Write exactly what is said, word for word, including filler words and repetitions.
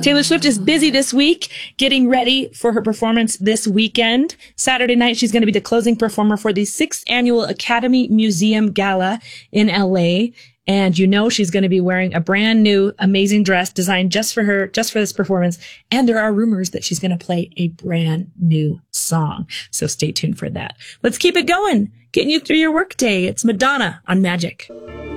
Taylor Swift is busy this week getting ready for her performance this weekend. Saturday night, she's going to be the closing performer for the sixth annual Academy Museum Gala in L A. And you know she's going to be wearing a brand new, amazing dress designed just for her, just for this performance. And there are rumors that she's going to play a brand new song. So stay tuned for that. Let's keep it going. Getting you through your workday. It's Madonna on Magic.